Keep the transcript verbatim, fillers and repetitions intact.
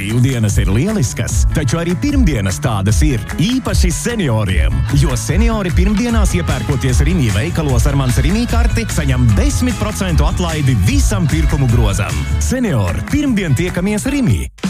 Brīvdienas ir lieliskas, taču arī pirmdienas tādas ir, īpaši senioriem. Jo seniori pirmdienās iepērkoties Rimi veikalos ar mans Rimi karti, saņem desmit procentu atlaidi visam pirkumu grozam. Seniori, pirmdien tiekamies Rimi!